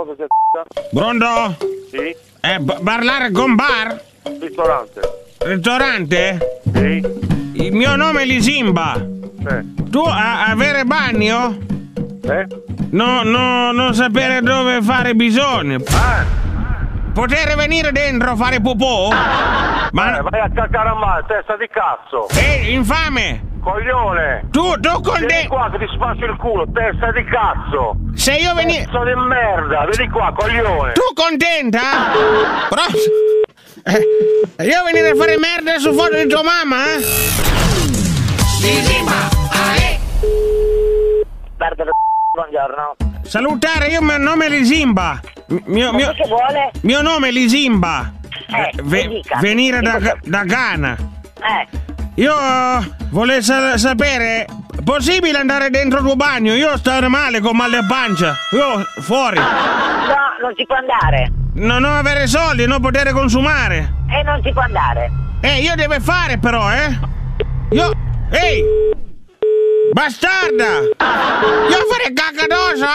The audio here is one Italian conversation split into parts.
Cosa c'è? Pronto? Sì. Parlare con bar? Ristorante. Ristorante? Sì. Il mio nome è Lisimba. Tu avere bagno? No, non sapere dove fare bisogno. Poter venire dentro a fare popò? Ma vai a cacare a male, testa di cazzo. Infame! Coglione! Tu con Vieni qua che ti spaccio il culo, testa di cazzo! Se io venire... Pezzo di merda, vieni qua, coglione! Tu contenta? Io venire a fare merda su foto di tua mamma? Buongiorno. Salutare, io mio nome è Lisimba. Che vuole? Mio nome è Lisimba. Dica. Venire da Ghana. Io volevo sapere, possibile andare dentro il tuo bagno? Io sto male con mal di pancia. Io fuori. No, non si può andare. Non avere soldi, non poter consumare. Non si può andare. Io devo fare però, Ehi! Bastarda! Io fare cacca addosso,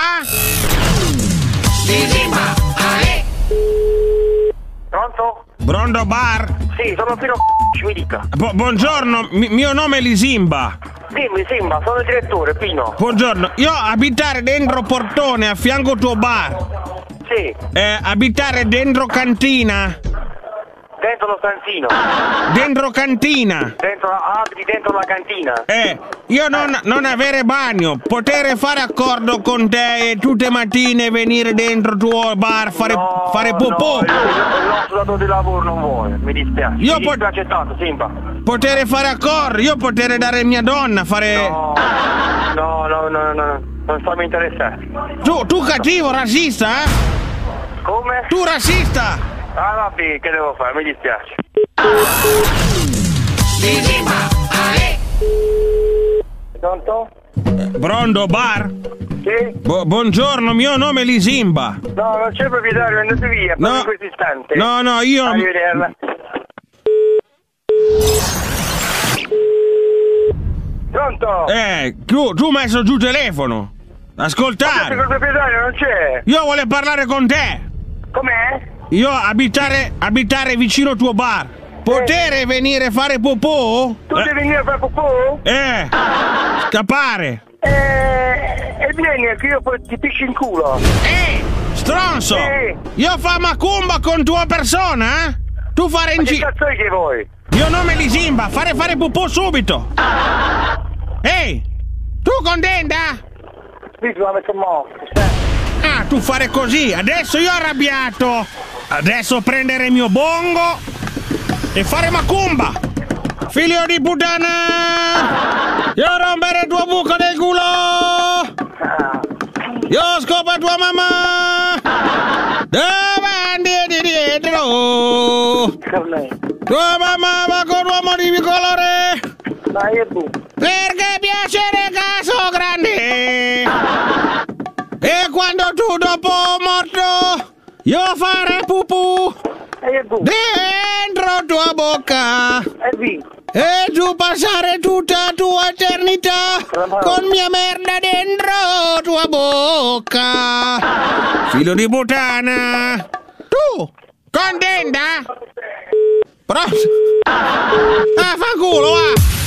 Pronto? Pronto bar? Sì, sono Pino mi dica. Buongiorno, mio nome è Lisimba. Dimmi, Simba, sono il direttore, Pino. Buongiorno, io abitare dentro portone a fianco tuo bar. Sì. Abitare dentro cantina. Dentro lo stanzino. Dentro cantina. Abiti dentro la cantina. Io non avere bagno, poter fare accordo con te e tutte le mattine venire dentro il tuo bar fare popò. No, il nostro datore di lavoro non vuole, mi dispiace. Mi dispiace tanto, Simba. Poter fare accordo, io poter dare mia donna fare... No, non stiamo interessati. Tu cattivo, razzista, Come? Tu razzista! Vabbè, che devo fare? Mi dispiace. Pronto? Pronto, bar? Sì? Buongiorno, mio nome è Lisimba. No, non c'è proprietario, andate via, in questo istante. No, io... Arrivederla. Pronto? Tu hai messo giù il telefono. Ascoltare. Ma il proprietario non c'è. Io volevo parlare con te. Com'è? Io abitare vicino al tuo bar. Potere venire a fare popò? Tu devi venire a fare popò? Scappare. E vieni che io poi ti pisci in culo. Stronzo. Io fa macumba con tua persona, Tu fare in che cazzo è che vuoi? Mio nome è Lisimba, fare popò subito. Tu contenta? Sì, la metto morto. Tu fare così, adesso io arrabbiato. Adesso prendere il mio bongo e fare macumba. Figlio di puttana! Io rompere il tuo buco del culo! Io scopo tua mamma! Davanti e dietro! Tua mamma va con uomo di colore! Perché piacere caso grande! E quando tu dopo morto, io fare pupù dentro tua bocca e tu passare tutta tua eternità con mia merda dentro tua bocca. Figlio di puttana. Tu, contenta? Fanculo, va!